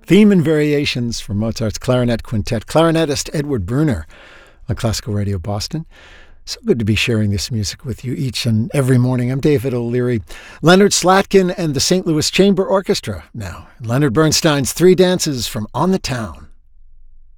Theme and Variations from Mozart's Clarinet Quintet. Clarinetist Edward Bruner on Classical Radio Boston. So good to be sharing this music with you each and every morning. I'm David O'Leary. Leonard Slatkin and the St. Louis Chamber Orchestra now. Leonard Bernstein's Three Dances from On the Town.